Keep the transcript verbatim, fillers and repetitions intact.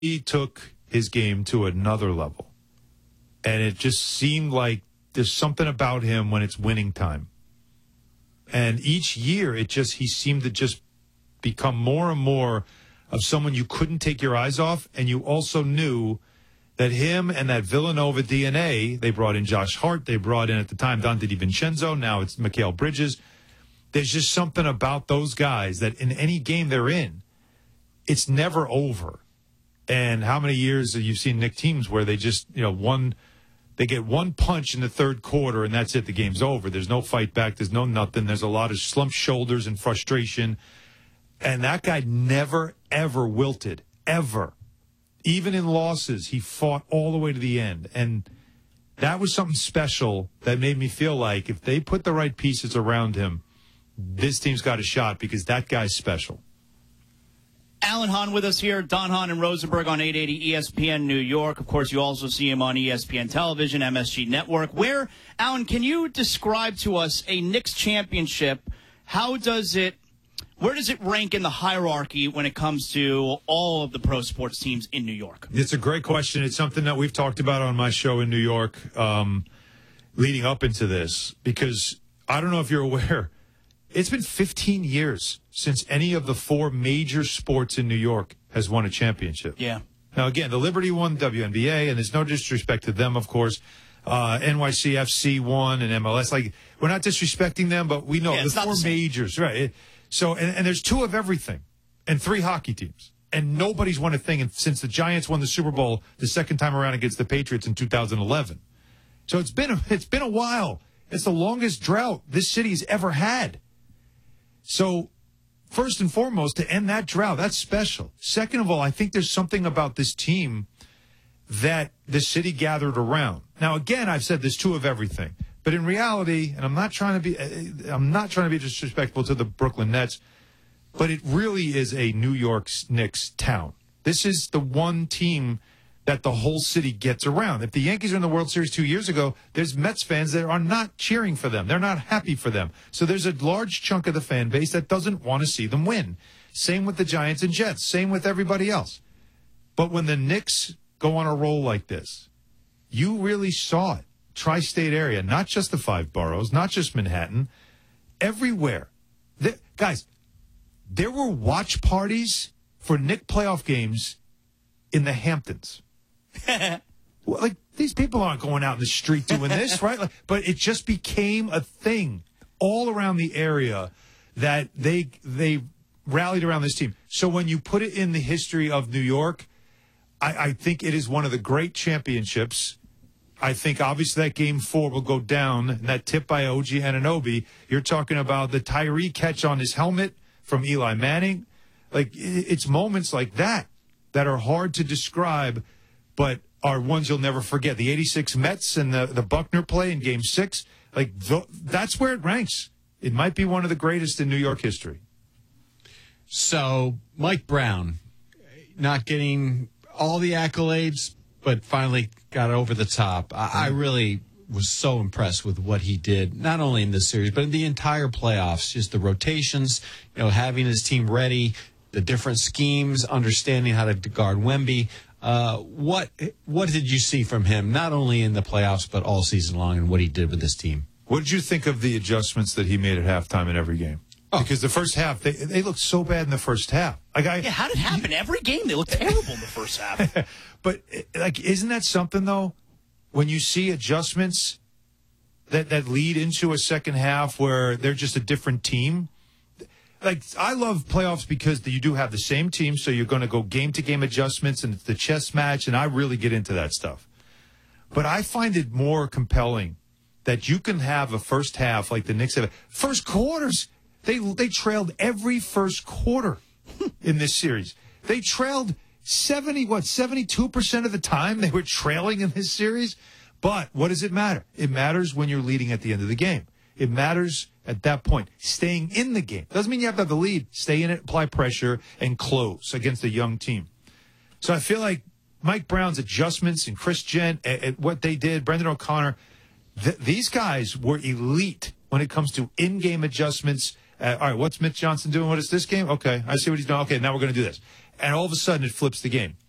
he took his game to another level. And it just seemed like there's something about him when it's winning time. And each year, it just he seemed to just become more and more of someone you couldn't take your eyes off. And you also knew that him and that Villanova D N A, they brought in Josh Hart, they brought in at the time Dante DiVincenzo, now it's Mikal Bridges. There's just something about those guys that in any game they're in, it's never over. And how many years have you seen Knick teams where they just, you know, one, they get one punch in the third quarter and that's it, the game's over. There's no fight back, there's no nothing. There's a lot of slumped shoulders and frustration. And that guy never, ever wilted, ever. Even in losses, he fought all the way to the end. And that was something special that made me feel like if they put the right pieces around him, this team's got a shot because that guy's special. Alan Hahn with us here, Don Hahn and Rosenberg on eight eighty E S P N New York. Of course, you also see him on E S P N Television, M S G Network. Where, Alan, can you describe to us a Knicks championship? How does it, where does it rank in the hierarchy when it comes to all of the pro sports teams in New York? It's a great question. It's something that we've talked about on my show in New York um, leading up into this because I don't know if you're aware, it's been fifteen years since any of the four major sports in New York has won a championship. Yeah. Now, again, the Liberty won W N B A, and there's no disrespect to them, of course. Uh, N Y C F C won and M L S. Like, we're not disrespecting them, but we know yeah, the four the majors, right? It, so, and, and there's two of everything and three hockey teams. And nobody's won a thing and since the Giants won the Super Bowl the second time around against the Patriots in two thousand eleven. So it's been a, it's been a while. It's the longest drought this city's ever had. So, first and foremost, to end that drought, that's special. Second of all, I think there's something about this team that the city gathered around. Now, again, I've said there's two of everything. But in reality, and I'm not trying to be I'm not trying to be disrespectful to the Brooklyn Nets, but it really is a New York Knicks town. This is the one team that the whole city gets around. If the Yankees were in the World Series two years ago, there's Mets fans that are not cheering for them. They're not happy for them. So there's a large chunk of the fan base that doesn't want to see them win. Same with the Giants and Jets. Same with everybody else. But when the Knicks go on a roll like this, you really saw it. Tri-state area, not just the five boroughs, not just Manhattan, everywhere. The, guys, there were watch parties for Knick playoff games in the Hamptons. Well, like, these people aren't going out in the street doing this, right? Like, but it just became a thing all around the area that they they rallied around this team. So when you put it in the history of New York, I, I think it is one of the great championships. I think, obviously, that game four will go down, and that tip by O G Anunoby. You're talking about the Tyree catch on his helmet from Eli Manning. Like, it's moments like that that are hard to describe, but are ones you'll never forget. The eighty-six Mets and the, the Buckner play in Game six, like, th- that's where it ranks. It might be one of the greatest in New York history. So, Mike Brown, not getting all the accolades, but finally got over the top. I, I really was so impressed with what he did, not only in this series, but in the entire playoffs. Just the rotations, you know, having his team ready, the different schemes, understanding how to guard Wemby. Uh, what what did you see from him, not only in the playoffs, but all season long, and what he did with this team? What did you think of the adjustments that he made at halftime in every game? Oh. Because the first half, they they looked so bad in the first half. Like I, yeah, how did it happen? Every game they looked terrible in the first half. But, like, isn't that something, though? When you see adjustments that, that lead into a second half where they're just a different team. Like, I love playoffs because you do have the same team, so you're going to go game-to-game adjustments, and it's the chess match, and I really get into that stuff. But I find it more compelling that you can have a first half like the Knicks have. First quarters, they they trailed every first quarter in this series. They trailed seventy, what, seventy-two percent of the time they were trailing in this series. But what does it matter? It matters when you're leading at the end of the game. It matters at that point, staying in the game. Doesn't mean you have to have the lead. Stay in it, apply pressure, and close against a young team. So I feel like Mike Brown's adjustments and Chris Gent, and, and what they did, Brendan O'Connor, th- these guys were elite when it comes to in-game adjustments. Uh, all right, what's Mitch Johnson doing? What is this game? Okay, I see what he's doing. Okay, now we're going to do this. And all of a sudden, it flips the game.